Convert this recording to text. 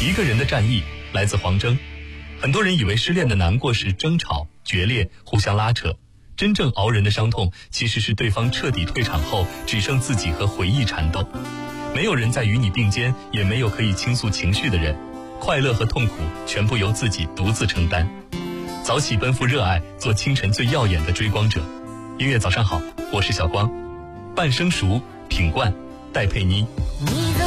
一个人的战役来自黄峥。很多人以为失恋的难过是争吵、决裂、互相拉扯，真正熬人的伤痛其实是对方彻底退场后，只剩自己和回忆缠斗。没有人在与你并肩，也没有可以倾诉情绪的人，快乐和痛苦全部由自己独自承担。早起奔赴热爱，做清晨最耀眼的追光者。音乐早上好，我是小光。半生熟，品冠，戴佩妮。